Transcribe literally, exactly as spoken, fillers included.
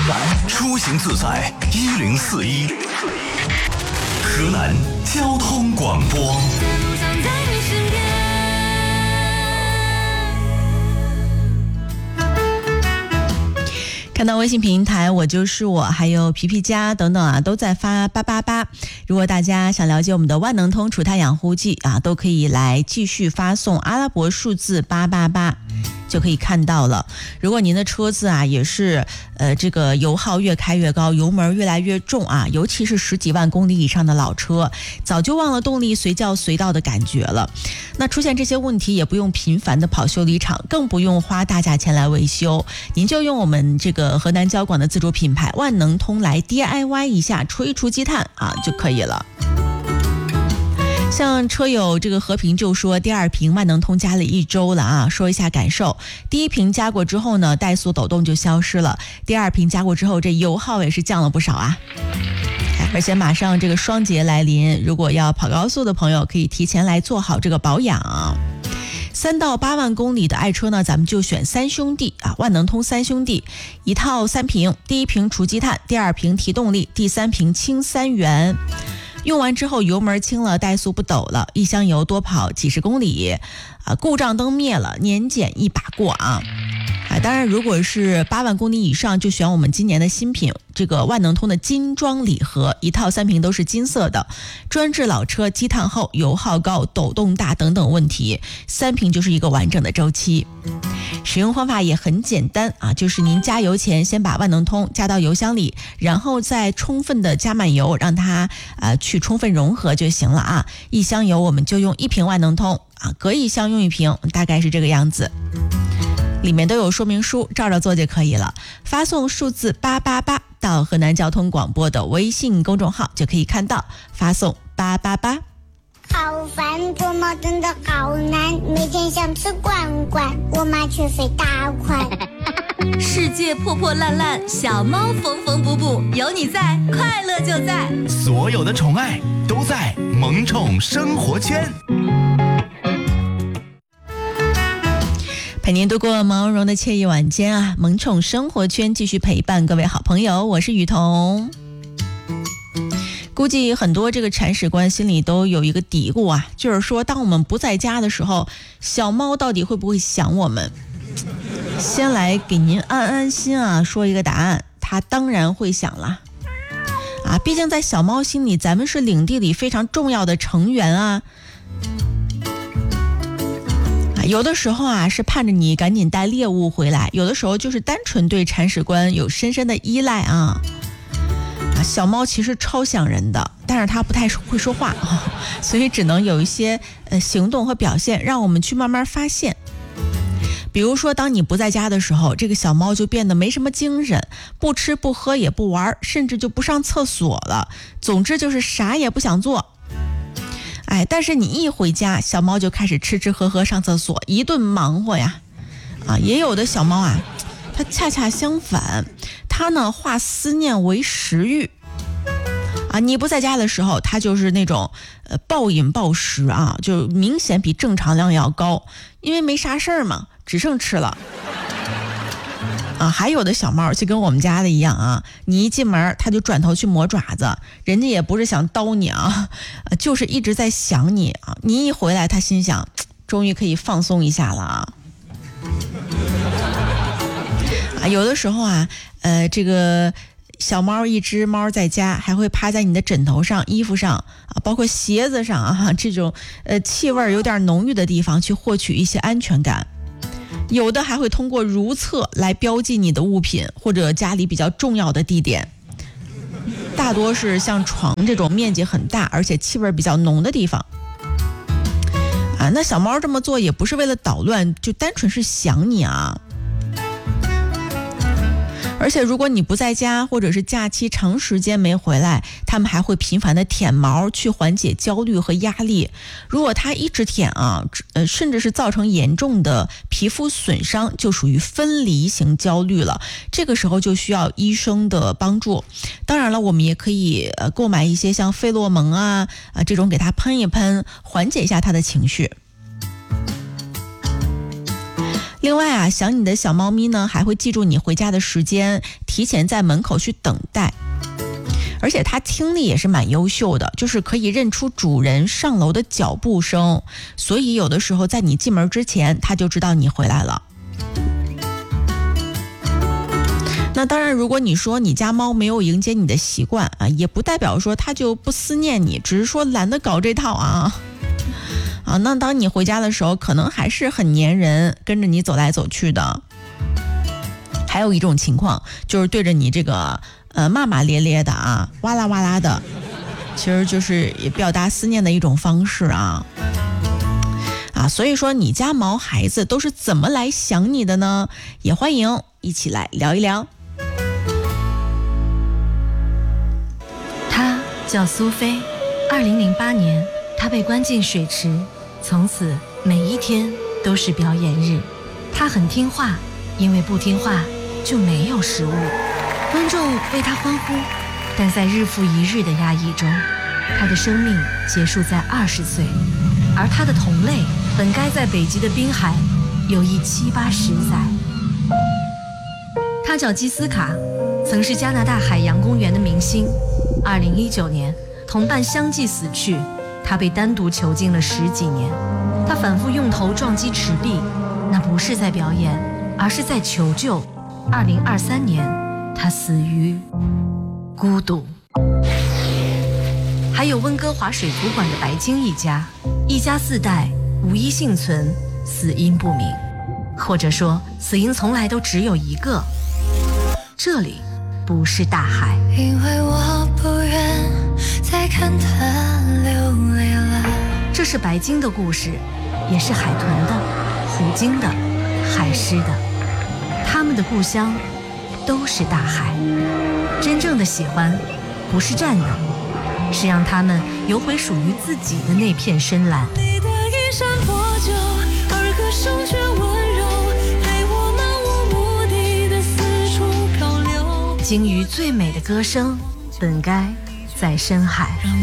出行自在一零四一，河南交通广播。 看到微信平台我就是我还有皮皮家等等啊都在发八八八，如果大家想了解我们的万能通除碳养护剂啊，都可以来继续发送阿拉伯数字八八八就可以看到了。如果您的车子啊也是呃这个油耗越开越高，油门越来越重啊，尤其是十几万公里以上的老车，早就忘了动力随叫随到的感觉了。那出现这些问题也不用频繁的跑修理厂，更不用花大价钱来维修，您就用我们这个河南交广的自主品牌万能通来 D I Y 一下，除一除积碳啊就可以了。像车友这个和平就说，第二瓶万能通加了一周了啊，说一下感受。第一瓶加过之后呢，怠速抖动就消失了，第二瓶加过之后，这油耗也是降了不少啊。而且马上这个双节来临，如果要跑高速的朋友可以提前来做好这个保养。三到八万公里的爱车呢，咱们就选三兄弟啊，万能通三兄弟，一套三瓶，第一瓶除积碳，第二瓶提动力，第三瓶轻三元。用完之后油门轻了，怠速不抖了，一箱油多跑几十公里啊，故障灯灭了，年检一把过啊。啊，当然如果是八万公里以上，就选我们今年的新品这个万能通的金装礼盒，一套三瓶都是金色的，专治老车积碳厚、油耗高、抖动大等等问题，三瓶就是一个完整的周期。使用方法也很简单啊，就是您加油前先把万能通加到油箱里，然后再充分的加满油，让它呃去充分融合就行了啊。一箱油我们就用一瓶万能通啊，隔一箱用一瓶，大概是这个样子。里面都有说明书，照着做就可以了。发送数字八八八到河南交通广播的微信公众号就可以看到，发送八八八。 好饭做猫真的好难，每天想吃罐罐，我妈却费大款。 世界破破烂烂，小猫缝缝补补，有你在，快乐就在。 所有的宠爱都在萌宠生活圈。 陪您度过毛茸茸的惬意晚间啊！萌宠生活圈继续陪伴各位好朋友，我是雨桐。估计很多这个铲屎官心里都有一个嘀咕啊，就是说当我们不在家的时候，小猫到底会不会想我们？先来给您安安心啊，说一个答案，它当然会想啦。啊，毕竟在小猫心里，咱们是领地里非常重要的成员啊。有的时候啊是盼着你赶紧带猎物回来，有的时候就是单纯对铲屎官有深深的依赖啊。啊，小猫其实超想人的，但是它不太会说话啊，所以只能有一些呃行动和表现，让我们去慢慢发现。比如说，当你不在家的时候，这个小猫就变得没什么精神，不吃不喝也不玩，甚至就不上厕所了，总之就是啥也不想做。哎，但是你一回家，小猫就开始吃吃喝喝上厕所，一顿忙活呀。啊，也有的小猫啊，它恰恰相反，它呢化思念为食欲。啊，你不在家的时候，它就是那种呃暴饮暴食啊，就明显比正常量要高，因为没啥事儿嘛，只剩吃了。啊，还有的小猫就跟我们家的一样啊，你一进门它就转头去磨爪子，人家也不是想叨你啊，就是一直在想你啊。你一回来，它心想，终于可以放松一下了啊。啊，有的时候啊，呃，这个小猫一只猫在家，还会趴在你的枕头上、衣服上啊，包括鞋子上啊，这种呃气味有点浓郁的地方去获取一些安全感。有的还会通过如厕来标记你的物品或者家里比较重要的地点，大多是像床这种面积很大而且气味比较浓的地方啊。那小猫这么做也不是为了捣乱，就单纯是想你啊。而且如果你不在家，或者是假期长时间没回来，它们还会频繁的舔毛去缓解焦虑和压力。如果它一直舔啊，呃，甚至是造成严重的皮肤损伤，就属于分离型焦虑了。这个时候就需要医生的帮助。当然了，我们也可以呃购买一些像费洛蒙啊啊这种给它喷一喷，缓解一下它的情绪。 另外啊，想你的小猫咪呢，还会记住你回家的时间，提前在门口去等待。而且它听力也是蛮优秀的，就是可以认出主人上楼的脚步声，所以有的时候在你进门之前，它就知道你回来了。那当然，如果你说你家猫没有迎接你的习惯啊，也不代表说它就不思念你，只是说懒得搞这套啊。啊，那当你回家的时候，可能还是很粘人，跟着你走来走去的。还有一种情况，就是对着你这个呃骂骂咧咧的啊，哇啦哇啦的，其实就是也表达思念的一种方式啊。啊，所以说你家毛孩子都是怎么来想你的呢？也欢迎一起来聊一聊。 她叫苏菲，二零零八年，她被关进水池，从此每一天都是表演日。她很听话，因为不听话就没有食物。观众为她欢呼，但在日复一日的压抑中，她的生命结束在二十岁，而她的同类本该在北极的冰海游弋七八十载。她叫基斯卡，曾是加拿大海洋公园的明星。二零一九年，同伴相继死去，她被单独囚禁了十几年。她反复用头撞击池壁，那不是在表演，而是在求救。二零二三年，她死于孤独。还有温哥华水族馆的白鲸一家，一家四代无一幸存，死因不明，或者说死因从来都只有一个，这里不是大海。 因为我不愿再看它流泪了。 这是白鲸的故事，也是海豚的、虎鲸的、海狮的，他们的故乡都是大海。真正的喜欢不是占有，是让他们游回属于自己的那片深蓝。 你的衣衫破旧，而歌声却温柔，陪我漫无目的的四处漂流。 鲸鱼最美的歌声，本该在深海。